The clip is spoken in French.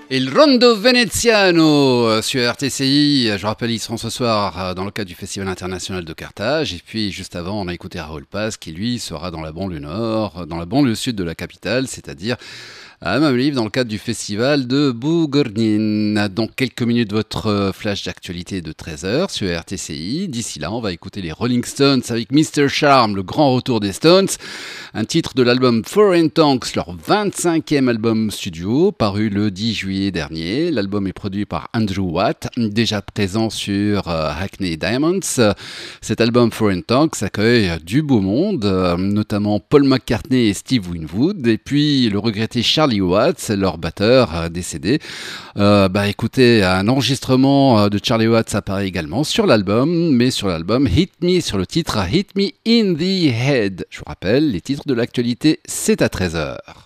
Il Rondo Veneziano sur RTCI. Je rappelle, ils seront ce soir dans le cadre du Festival international de Carthage. Et puis, juste avant, on a écouté Raoul Paz qui, lui, sera dans la banlieue nord, dans la banlieue sud de la capitale, c'est-à-dire à Mamliv, dans le cadre du festival de Bougournine. Dans quelques minutes, votre flash d'actualité de 13h sur RTCI. D'ici là, on va écouter les Rolling Stones avec Mr. Charm, le grand retour des Stones. Un titre de l'album Foreign Tanks, leur 25e album studio, paru le 10 juillet dernier. L'album est produit par Andrew Watt, déjà présent sur Hackney Diamonds. Cet album Foreign Tanks accueille du beau monde, notamment Paul McCartney et Steve Winwood, et puis le regretté Charlie Watts, leur batteur décédé. Écoutez, un enregistrement de Charlie Watts apparaît également sur l'album, mais sur l'album Hit Me, sur le titre Hit Me in the Head. Je vous rappelle, les titres de l'actualité, c'est à 13h.